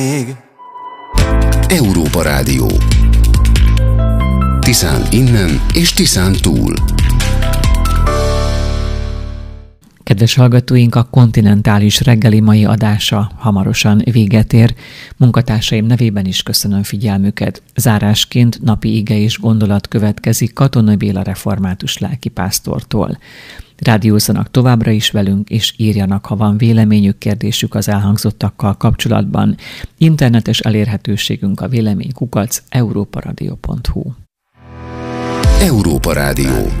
Európa Rádió. Tiszán innen és Tiszán túl. Kedves hallgatóink, a kontinentális reggeli mai adása hamarosan véget ér. Munkatársaim nevében is köszönöm figyelmüket. Zárásként napi ige és gondolat következik Katonai Béla református lelkipásztortól. Rádiózzanak továbbra is velünk, és írjanak, ha van véleményük, kérdésük az elhangzottakkal kapcsolatban. Internetes elérhetőségünk a vélemény@europaradio.hu. Európa Rádió.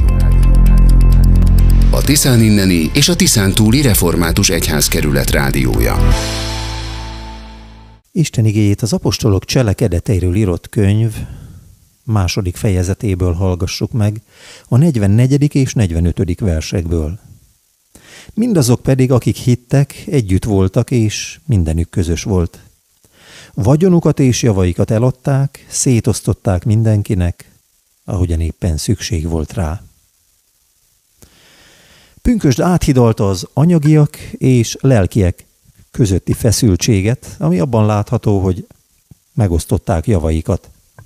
A Tiszán inneni és a Tiszán túli református egyházkerület rádiója. Isten igéjét az apostolok cselekedeteiről írott könyv második fejezetéből hallgassuk meg, a 44. és 45. versekből. Mindazok pedig, akik hittek, együtt voltak, és mindenük közös volt. Vagyonukat és javaikat eladták, szétosztották mindenkinek, ahogyan éppen szükség volt rá. Pünkösd áthidalta az anyagiak és lelkiek közötti feszültséget, ami abban látható, hogy megosztották javaikat.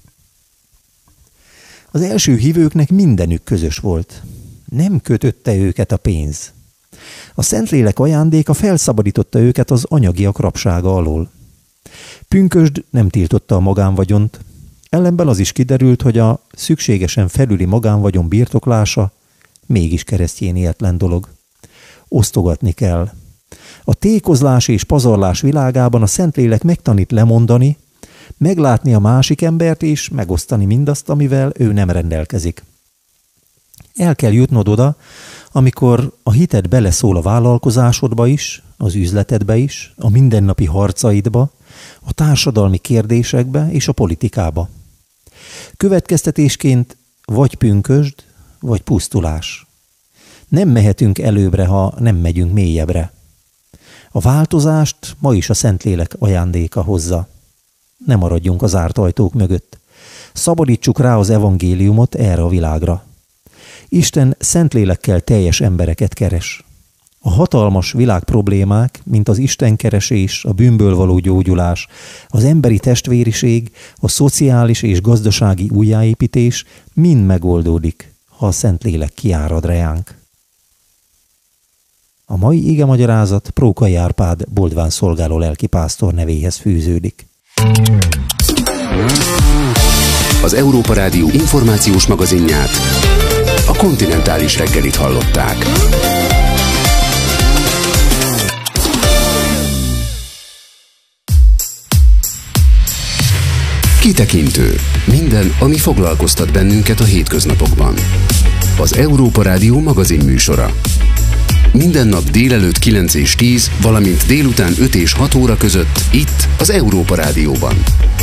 Az első hívőknek mindenük közös volt. Nem kötötte őket a pénz. A Szentlélek ajándéka felszabadította őket az anyagiak rabsága alól. Pünkösd nem tiltotta a magánvagyont, ellenben az is kiderült, hogy a szükségesen felüli magánvagyon birtoklása mégis keresztjénietlen dolog. Osztogatni kell. A tékozlás és pazarlás világában a Szentlélek megtanít lemondani, meglátni a másik embert és megosztani mindazt, amivel ő nem rendelkezik. El kell jutnod oda, amikor a hited beleszól a vállalkozásodba is, az üzletedbe is, a mindennapi harcaidba, a társadalmi kérdésekbe és a politikába. Következtetésként vagy pünkösd, vagy pusztulás. Nem mehetünk előbbre, ha nem megyünk mélyebbre. A változást ma is a Szentlélek ajándéka hozza. Ne maradjunk az zárt ajtók mögött. Szabadítsuk rá az evangéliumot erre a világra. Isten Szentlélekkel teljes embereket keres. A hatalmas világ problémák, mint az istenkeresés, a bűnből való gyógyulás, az emberi testvériség, a szociális és gazdasági újjáépítés mind megoldódik, ha a Szentlélek kiárad reánk. A mai igemagyarázat Prókai Árpád Boldván szolgáló lelkipásztor nevéhez fűződik. Az Európa Rádió információs magazinját, a kontinentális reggelit hallották. Kitekintő. Minden, ami foglalkoztat bennünket a hétköznapokban. Az Európa Rádió magazin műsora. Minden nap délelőtt 9 és 10, valamint délután 5 és 6 óra között itt az Európa Rádióban.